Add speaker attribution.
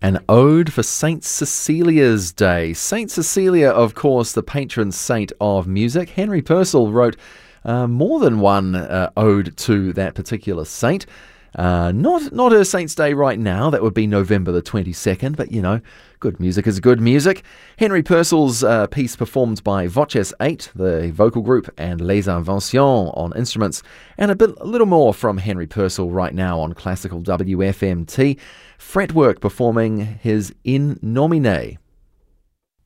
Speaker 1: An ode for Saint Cecilia's Day. Saint Cecilia, of course, the patron saint of music. Henry Purcell wrote more than one ode to that particular saint. Not her Saint's Day right now. That would be November the 22nd. But, you know, good music is good music. Henry Purcell's piece performed by Voces 8, the vocal group, and Les Inventions on instruments. And a little more from Henry Purcell right now on Classical WFMT. Fretwork performing his In Nomine.